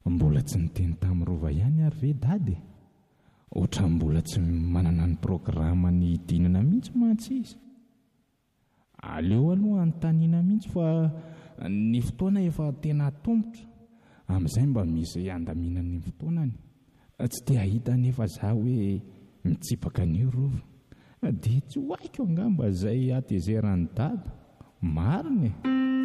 mbola tsy niteny tamin'ny rova ihany ary ve dady? Ohatra mbola tsy manana ny programa ny dinana mihitsy mantsy izy. Aleo aloha anontaniana mihitsy fa ny fotoana efa tena tombotra, amin'izay mba misy andaminany ny fotoanany. Tsy te ahita nefa za hoe mitsipaka an'io rova, dia tsy ho haiko angamba izay atezeran'ny dada marina e.